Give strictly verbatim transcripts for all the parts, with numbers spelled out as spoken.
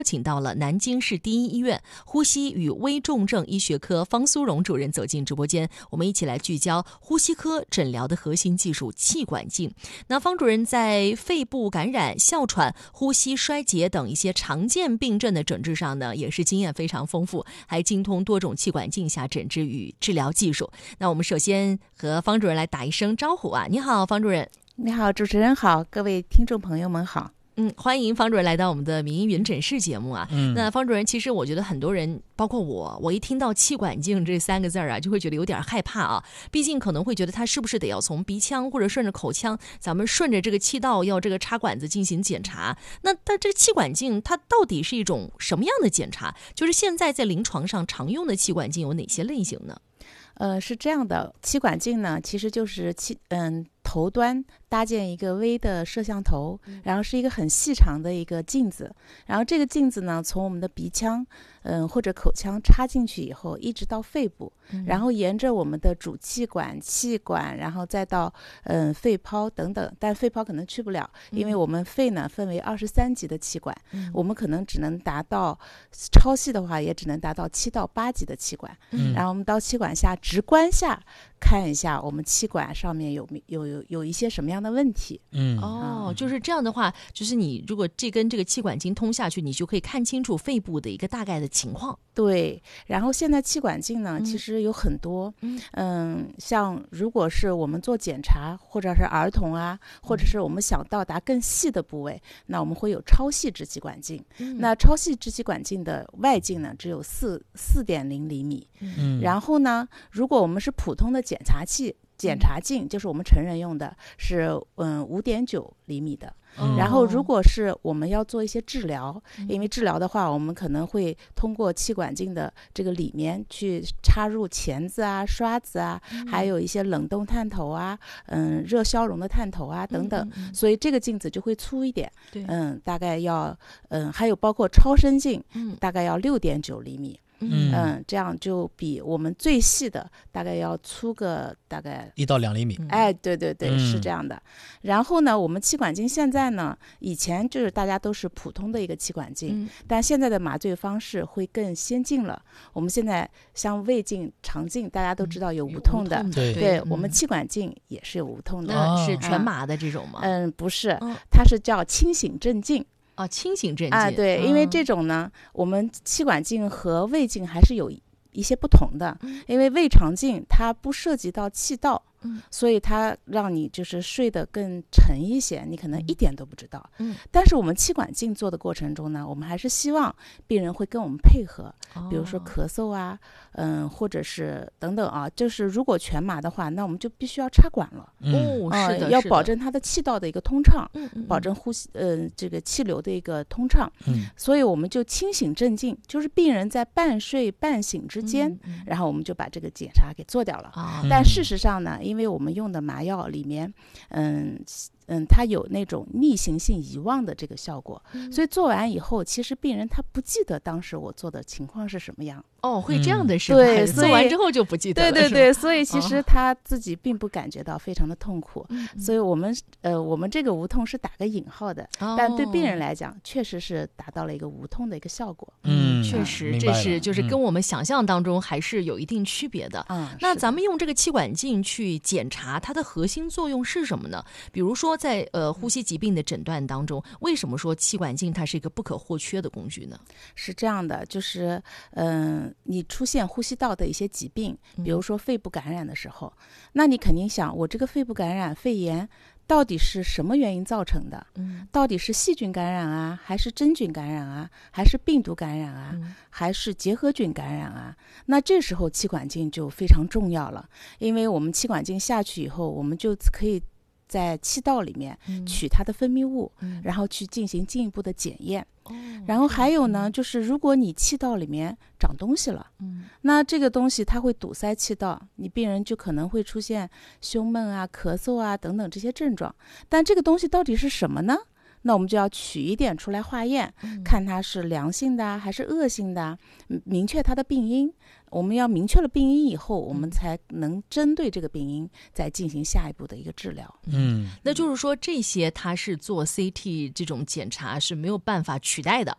请到了南京市第一医院呼吸与危重症医学科方苏荣主任走进直播间，我们一起来聚焦呼吸科诊疗的核心技术气管镜。那方主任在肺部感染、哮喘、呼吸衰竭等一些常见病症的诊治上呢，也是经验非常丰富，还精通多种气管镜下诊治与治疗技术。那我们首先和方主任来打一声招呼啊，你好，方主任。 你好，主持人好，各位听众朋友们好。 嗯，欢迎方主任来到我们的民医云诊室节目啊。 嗯， 那方主任，其实我觉得很多人，包括我，我一听到气管镜这三个字啊，就会觉得有点害怕啊。毕竟可能会觉得它是不是得要从鼻腔或者顺着口腔，咱们顺着这个气道要这个插管子进行检查。那但这个气管镜它到底是一种什么样的检查？就是现在在临床上常用的气管镜有哪些类型呢？ 呃，是这样的，气管镜呢，其实就是气嗯头端搭建一个微的摄像头，然后是一个很细长的一个镜子，然后这个镜子呢，从我们的鼻腔嗯或者口腔插进去以后，一直到肺部，然后沿着我们的主气管、气管，然后再到嗯肺泡等等，但肺泡可能去不了，因为我们肺呢分为二十三级的气管，我们可能只能达到超细的话，也只能达到七到八级的气管，然后我们到气管下直观下看一下我们气管上面有有有有一些什么样的问题。 嗯，哦，就是这样的话，就是你如果这根这个气管镜通下去，你就可以看清楚肺部的一个大概的情况。 对，然后现在气管镜呢，嗯、其实有很多，嗯, 嗯，像如果是我们做检查，或者是儿童啊，或者是我们想到达更细的部位，那我们会有超细支气管镜。嗯、那超细支气管镜的外径呢，只有四四点零厘米。嗯，然后呢，如果我们是普通的检查器。检查镜就是我们成人用的，是嗯五点九厘米的。嗯、然后如果是我们要做一些治疗，嗯、因为治疗的话，我们可能会通过气管镜的这个里面去插入钳子啊、刷子啊，嗯、还有一些冷冻探头啊、嗯热消融的探头啊等等，嗯嗯嗯、所以这个镜子就会粗一点。对，嗯，大概要嗯还有包括超声镜，嗯，大概要六点九厘米。嗯, 嗯，这样就比我们最细的大概要粗个大概一到两厘米。 哎，对对对， 嗯、 是这样的。然后呢，我们气管镜现在呢，以前就是大家都是普通的一个气管镜，嗯、但现在的麻醉方式会更先进了。我们现在像胃镜、肠镜，大家都知道有无痛的， 嗯、 对， 对嗯、我们气管镜也是有无痛的， 嗯、是全麻的这种吗？ 嗯，不是，它是叫清醒镇静。 啊，清醒镇静啊，对，因为这种呢，嗯、我们气管镜和胃镜还是有一些不同的，嗯、因为胃肠镜它不涉及到气道，嗯、所以它让你就是睡得更沉一些，你可能一点都不知道。嗯、但是我们气管镜做的过程中呢，我们还是希望病人会跟我们配合，哦、比如说咳嗽啊，嗯，或者是等等啊，就是如果全麻的话，那我们就必须要插管了。 哦，嗯、是的， 要保证它的气道的一个通畅， 嗯嗯、 保证呼吸，呃，这个气流的一个通畅。嗯，所以我们就清醒镇静，就是病人在半睡半醒之间，嗯嗯、然后我们就把这个检查给做掉了。啊、但事实上呢，因为我们用的麻药里面，嗯。嗯，它有那种逆行性遗忘的这个效果，嗯、所以做完以后，其实病人他不记得当时我做的情况是什么样。 哦，会这样的是吧？ 对， 做完之后就不记得了。 对对对，所以其实他自己并不感觉到非常的痛苦。哦、所以我们呃，我们这个无痛是打个引号的，哦、但对病人来讲，确实是达到了一个无痛的一个效果。 嗯，确实，这是就是跟我们想象当中还是有一定区别的。嗯，那咱们用这个气管镜去检查它的核心作用是什么呢？比如说在呃呼吸疾病的诊断当中，为什么说气管镜它是一个不可或缺的工具呢？ 是这样的，就是嗯。呃你出现呼吸道的一些疾病，比如说肺部感染的时候，嗯、那你肯定想，我这个肺部感染肺炎到底是什么原因造成的？嗯、到底是细菌感染啊，还是真菌感染啊，还是病毒感染啊，嗯、还是结核菌感染啊？那这时候气管镜就非常重要了，因为我们气管镜下去以后，我们就可以在气道里面取它的分泌物，嗯、然后去进行进一步的检验。哦、然后还有呢，就是如果你气道里面长东西了，嗯、那这个东西它会堵塞气道，你病人就可能会出现胸闷啊、咳嗽啊等等这些症状。但这个东西到底是什么呢？那我们就要取一点出来化验，嗯、看它是良性的还是恶性的，明确它的病因。我们要明确了病因以后，我们才能针对这个病因再进行下一步的一个治疗。 嗯，那就是说这些它是做 C T 这种检查是没有办法取代的。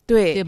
对对